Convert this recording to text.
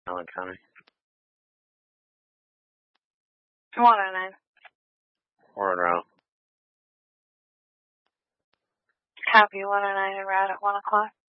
Allen County. 109. We're en route. Copy 109 en route at 1 o'clock.